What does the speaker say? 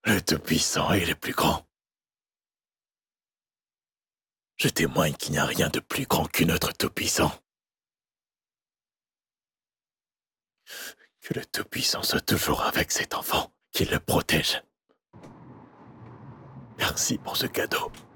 Le Tout-Puissant est le plus grand. Je témoigne qu'il n'y a rien de plus grand que notre Tout-Puissant. Que le Tout-Puissant soit toujours avec cet enfant, qu'il le protège. Merci pour ce cadeau.